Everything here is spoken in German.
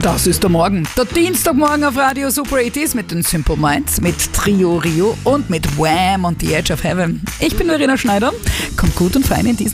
Das ist der Morgen. Der Dienstagmorgen auf Radio Super 80s mit den Simple Minds, mit Trio Rio und mit Wham und The Edge of Heaven. Ich bin Verena Schneider. Kommt gut und fein in diesen